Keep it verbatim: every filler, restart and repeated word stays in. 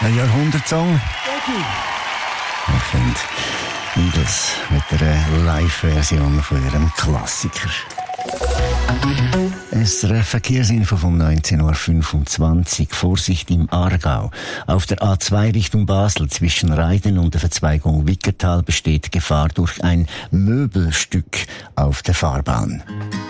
Ein Jahrhundertsong. Ich finde Eagles mit einer Live-Version von ihrem Klassiker. Es ist eine Verkehrsinfo vom neunzehn Uhr fünfundzwanzig. Vorsicht im Aargau. Auf der A zwei Richtung Basel zwischen Reiden und der Verzweigung Wickertal besteht Gefahr durch ein Möbelstück auf der Fahrbahn.